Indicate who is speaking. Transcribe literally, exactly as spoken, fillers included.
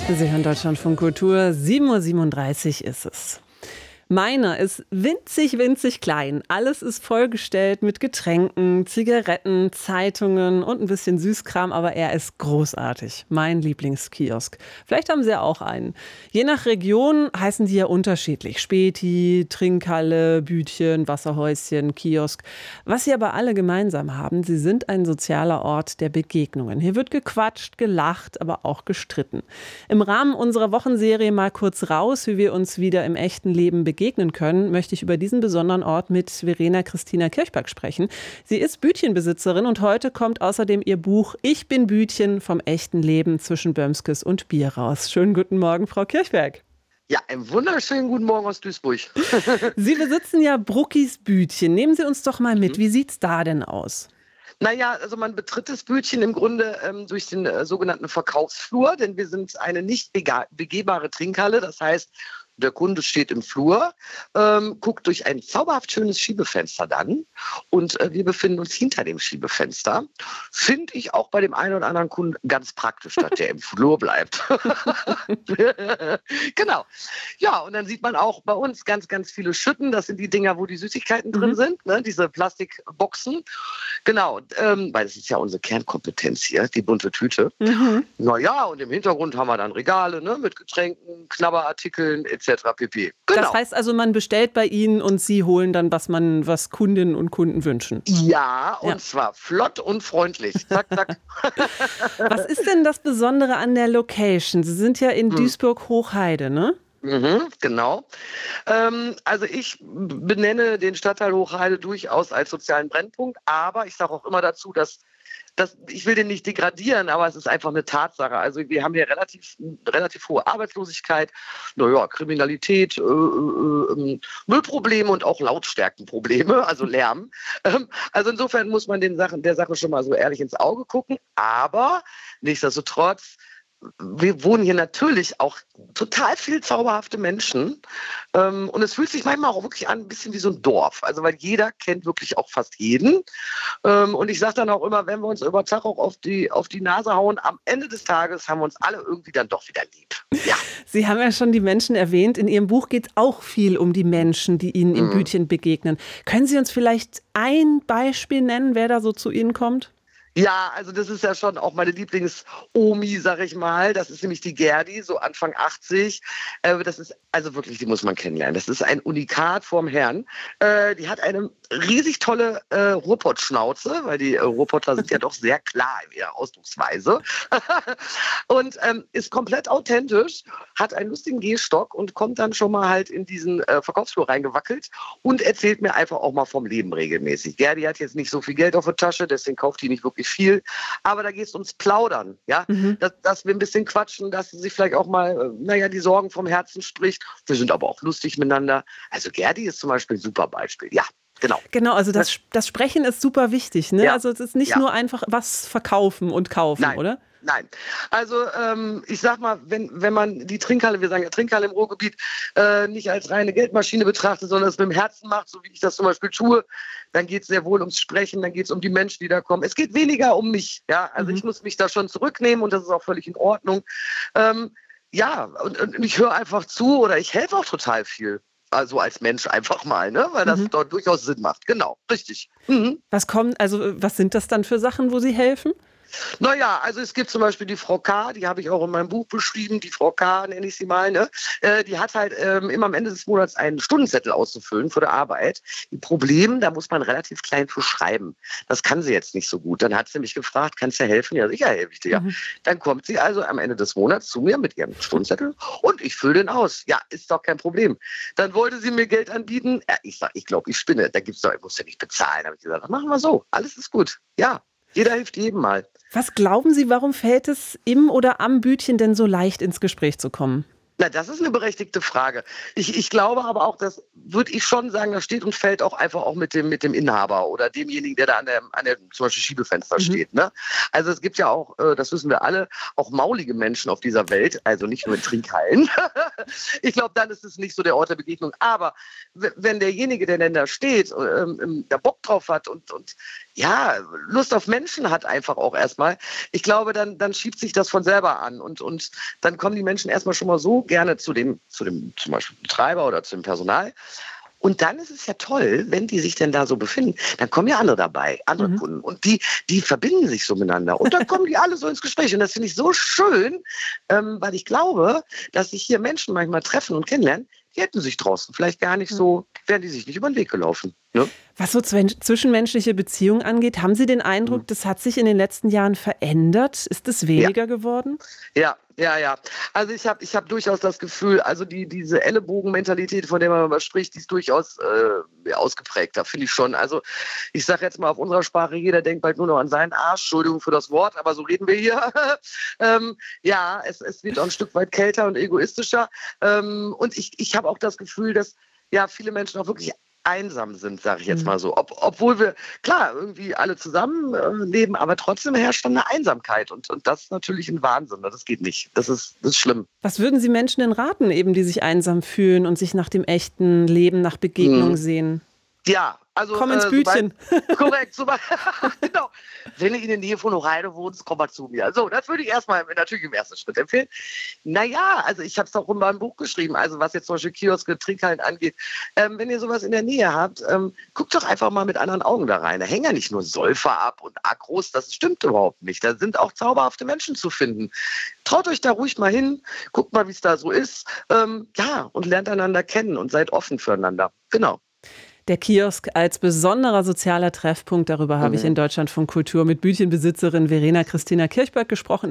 Speaker 1: Sie hören Deutschlandfunk Kultur, sieben Uhr siebenunddreißig ist es. Meiner ist winzig, winzig klein. Alles ist vollgestellt mit Getränken, Zigaretten, Zeitungen und ein bisschen Süßkram, aber er ist großartig. Mein Lieblingskiosk. Vielleicht haben Sie ja auch einen. Je nach Region heißen die ja unterschiedlich. Späti, Trinkhalle, Bütchen, Wasserhäuschen, Kiosk. Was sie aber alle gemeinsam haben, sie sind ein sozialer Ort der Begegnungen. Hier wird gequatscht, gelacht, aber auch gestritten. Im Rahmen unserer Wochenserie Mal kurz raus, wie wir uns wieder im echten Leben begegnen, begegnen können, möchte ich über diesen besonderen Ort mit Verena Christina Kirchberg sprechen. Sie ist Bütchenbesitzerin und heute kommt außerdem ihr Buch Ich bin Bütchen vom echten Leben zwischen Böhmskes und Bier raus. Schönen guten Morgen, Frau Kirchberg.
Speaker 2: Ja, einen wunderschönen guten Morgen aus Duisburg.
Speaker 1: Sie besitzen ja Bruckis Bütchen. Nehmen Sie uns doch mal mit. Wie sieht's da denn aus?
Speaker 2: Naja, also man betritt das Bütchen im Grunde ähm, durch den äh, sogenannten Verkaufsflur, denn wir sind eine nicht bega- begehbare Trinkhalle. Das heißt, der Kunde steht im Flur, ähm, guckt durch ein zauberhaft schönes Schiebefenster dann und äh, wir befinden uns hinter dem Schiebefenster. Finde ich auch bei dem einen oder anderen Kunden ganz praktisch, dass der im Flur bleibt. Genau. Ja, und dann sieht man auch bei uns ganz, ganz viele Schütten. Das sind die Dinger, wo die Süßigkeiten mhm. drin sind, ne? Diese Plastikboxen. Genau, ähm, weil das ist ja unsere Kernkompetenz hier, die bunte Tüte. Mhm. Naja, und im Hintergrund haben wir dann Regale, ne, mit Getränken, Knabberartikeln et cetera pp. Genau.
Speaker 1: Das heißt also, man bestellt bei Ihnen und Sie holen dann, was man, was Kundinnen und Kunden wünschen.
Speaker 2: Ja, und
Speaker 1: ja.
Speaker 2: zwar flott und freundlich. Zack, zack.
Speaker 1: Was ist denn das Besondere an der Location? Sie sind ja in hm. Duisburg-Hochheide, ne?
Speaker 2: Mhm, genau. Ähm, also ich benenne den Stadtteil Hochheide durchaus als sozialen Brennpunkt, aber ich sage auch immer dazu, dass Das, ich will den nicht degradieren, aber es ist einfach eine Tatsache. Also wir haben hier relativ, relativ hohe Arbeitslosigkeit, naja, Kriminalität, äh, äh, Müllprobleme und auch Lautstärkenprobleme, also Lärm. Ähm, also insofern muss man den Sachen, der Sache schon mal so ehrlich ins Auge gucken. Aber nichtsdestotrotz, wir wohnen hier natürlich auch total viel zauberhafte Menschen. Ähm, und es fühlt sich manchmal auch wirklich an, ein bisschen wie so ein Dorf. Also weil jeder kennt wirklich auch fast jeden. Ähm, und ich sage dann auch immer, wenn wir uns über Tag auch auf die, auf die Nase hauen, am Ende des Tages haben wir uns alle irgendwie dann doch wieder lieb. Ja.
Speaker 1: Sie haben ja schon die Menschen erwähnt. In Ihrem Buch geht es auch viel um die Menschen, die Ihnen im mhm. Bütchen begegnen. Können Sie uns vielleicht ein Beispiel nennen, wer da so zu Ihnen kommt?
Speaker 2: Ja, also das ist ja schon auch meine Lieblings-Omi, sag ich mal. Das ist nämlich die Gerdi, so Anfang achtzig. Äh, das ist, also wirklich, die muss man kennenlernen. Das ist ein Unikat vorm Herrn. Äh, die hat eine riesig tolle äh, Ruhrpott-Schnauze, weil die äh, Ruhrpottler sind ja doch sehr klar in ihrer Ausdrucksweise. Und ähm, ist komplett authentisch, hat einen lustigen Gehstock und kommt dann schon mal halt in diesen äh, Verkaufsflur reingewackelt und erzählt mir einfach auch mal vom Leben regelmäßig. Gerdi hat jetzt nicht so viel Geld auf der Tasche, deswegen kauft die nicht wirklich viel, aber da geht es ums Plaudern, ja, mhm. dass, dass wir ein bisschen quatschen, dass sie sich vielleicht auch mal, naja, die Sorgen vom Herzen spricht. Wir sind aber auch lustig miteinander. Also Gerdi ist zum Beispiel ein super Beispiel, ja. Genau.
Speaker 1: Genau, also das, das Sprechen ist super wichtig, ne?
Speaker 2: Ja.
Speaker 1: Also es ist nicht
Speaker 2: ja.
Speaker 1: nur einfach was verkaufen und kaufen,
Speaker 2: Nein.
Speaker 1: oder?
Speaker 2: Nein, also ähm, ich sag mal, wenn, wenn man die Trinkhalle, wir sagen ja Trinkhalle im Ruhrgebiet, äh, nicht als reine Geldmaschine betrachtet, sondern es mit dem Herzen macht, so wie ich das zum Beispiel tue, dann geht es sehr wohl ums Sprechen, dann geht es um die Menschen, die da kommen. Es geht weniger um mich, ja, also mhm. ich muss mich da schon zurücknehmen und das ist auch völlig in Ordnung. Ähm, ja, und, und ich höre einfach zu oder ich helfe auch total viel. Also als Mensch einfach mal, ne? Weil das mhm. dort durchaus Sinn macht. Genau, richtig. Mhm.
Speaker 1: Was kommt, also was sind das dann für Sachen, wo Sie helfen?
Speaker 2: Naja, also es gibt zum Beispiel die Frau K., die habe ich auch in meinem Buch beschrieben, die Frau K., nenne ich sie mal, ne? Äh, die hat halt ähm, immer am Ende des Monats einen Stundenzettel auszufüllen für die Arbeit. Die Problem, da muss man relativ klein für schreiben. Das kann sie jetzt nicht so gut. Dann hat sie mich gefragt, kannst du helfen? Ja, sicher helfe ich dir. Mhm. Dann kommt sie also am Ende des Monats zu mir mit ihrem Stundenzettel und ich fülle den aus. Ja, ist doch kein Problem. Dann wollte sie mir Geld anbieten. Ja, ich sage, ich glaube, ich spinne. Da gibt's doch, ich muss ja nicht bezahlen. Da habe ich gesagt, machen wir so. Alles ist gut. Ja. Jeder hilft jedem mal.
Speaker 1: Was glauben Sie, warum fällt es im oder am Bütchen denn so leicht ins Gespräch zu kommen?
Speaker 2: Na, das ist eine berechtigte Frage. Ich, ich glaube aber auch, das würde ich schon sagen, das steht und fällt auch einfach auch mit dem, mit dem Inhaber oder demjenigen, der da an der, an der zum Beispiel Schiebefenster mhm. steht. Ne? Also es gibt ja auch, das wissen wir alle, auch maulige Menschen auf dieser Welt, also nicht nur in Trinkhallen. Ich glaube, dann ist es nicht so der Ort der Begegnung. Aber w- wenn derjenige, der denn da steht, ähm, da Bock drauf hat und, und ja, Lust auf Menschen hat einfach auch erstmal, ich glaube, dann, dann schiebt sich das von selber an. Und, und dann kommen die Menschen erstmal schon mal so gerne zu dem, zu dem zum Beispiel Betreiber oder zu dem Personal. Und dann ist es ja toll, wenn die sich denn da so befinden, dann kommen ja andere dabei, andere mhm. Kunden. Und die, die verbinden sich so miteinander. Und dann kommen die alle so ins Gespräch. Und das finde ich so schön, ähm, weil ich glaube, dass sich hier Menschen manchmal treffen und kennenlernen, die hätten sich draußen vielleicht gar nicht so, wären die sich nicht über den Weg gelaufen. Ne?
Speaker 1: Was so zwen- zwischenmenschliche Beziehungen angeht, haben Sie den Eindruck, mhm. das hat sich in den letzten Jahren verändert? Ist es weniger
Speaker 2: ja.
Speaker 1: geworden?
Speaker 2: Ja, ja, ja. Also ich habe ich hab durchaus das Gefühl, also die, diese Ellenbogenmentalität, von der man immer spricht, die ist durchaus äh, ausgeprägter, finde ich schon. Also ich sage jetzt mal auf unserer Sprache, jeder denkt bald nur noch an seinen Arsch. Entschuldigung für das Wort, aber so reden wir hier. ähm, ja, es, es wird auch ein Stück weit kälter und egoistischer. Ähm, und ich, ich habe auch das Gefühl, dass ja viele Menschen auch wirklich einsam sind, sage ich jetzt mal so. Ob, obwohl wir, klar, irgendwie alle zusammen äh, leben, aber trotzdem herrscht dann eine Einsamkeit. Und, und das ist natürlich ein Wahnsinn. Das geht nicht. Das ist, das ist schlimm.
Speaker 1: Was würden Sie Menschen denn raten, eben, die sich einsam fühlen und sich nach dem echten Leben, nach Begegnung hm. sehen?
Speaker 2: Ja, also...
Speaker 1: Komm ins
Speaker 2: äh,
Speaker 1: Bütchen.
Speaker 2: Sobald, korrekt, sobald, genau. Wenn du in der Nähe von Hochheide wohnst, komm mal zu mir. So, das würde ich erstmal natürlich im ersten Schritt empfehlen. Naja, also ich habe es auch in meinem Buch geschrieben, also was jetzt zum Beispiel Kioske, Trinkhallen angeht. Ähm, wenn ihr sowas in der Nähe habt, ähm, guckt doch einfach mal mit anderen Augen da rein. Da hängen ja nicht nur Säufer ab und Akros, das stimmt überhaupt nicht. Da sind auch zauberhafte Menschen zu finden. Traut euch da ruhig mal hin, guckt mal, wie es da so ist. Ähm, ja, und lernt einander kennen und seid offen füreinander. Genau.
Speaker 1: Der Kiosk als besonderer sozialer Treffpunkt, darüber habe mhm. ich in Deutschlandfunk Kultur mit Bütchenbesitzerin Verena Christina Kirchberg gesprochen.